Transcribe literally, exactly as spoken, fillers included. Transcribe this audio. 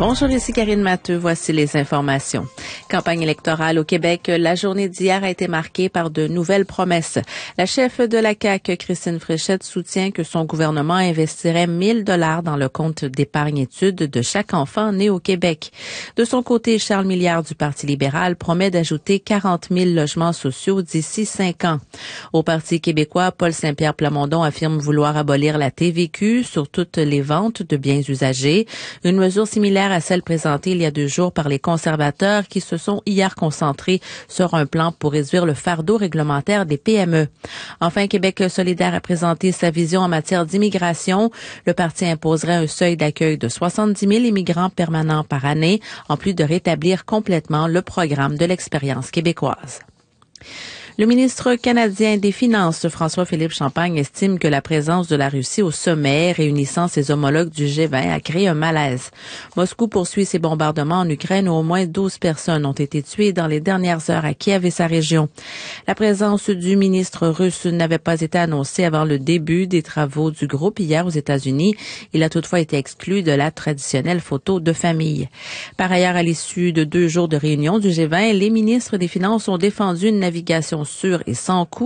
Bonjour, ici Karine Matteux. Voici les informations. Campagne électorale au Québec. La journée d'hier a été marquée par de nouvelles promesses. La chef de la C A Q, Christine Fréchette, soutient que son gouvernement investirait mille dollars dans le compte d'épargne études de chaque enfant né au Québec. De son côté, Charles Milliard du Parti libéral promet d'ajouter quarante mille logements sociaux d'ici cinq ans. Au Parti québécois, Paul Saint-Pierre Plamondon affirme vouloir abolir la T V Q sur toutes les ventes de biens usagés. Une mesure similaire à celle présentée il y a deux jours par les conservateurs qui se sont hier concentrés sur un plan pour réduire le fardeau réglementaire des P M E. Enfin, Québec solidaire a présenté sa vision en matière d'immigration. Le parti imposerait un seuil d'accueil de soixante-dix mille immigrants permanents par année, en plus de rétablir complètement le programme de l'expérience québécoise. Le ministre canadien des Finances, François-Philippe Champagne, estime que la présence de la Russie au sommet réunissant ses homologues du G vingt a créé un malaise. Moscou poursuit ses bombardements en Ukraine où au moins douze personnes ont été tuées dans les dernières heures à Kiev et sa région. La présence du ministre russe n'avait pas été annoncée avant le début des travaux du groupe hier aux États-Unis. Il a toutefois été exclu de la traditionnelle photo de famille. Par ailleurs, à l'issue de deux jours de réunion du G vingt, les ministres des Finances ont défendu une navigation sûre et sans coût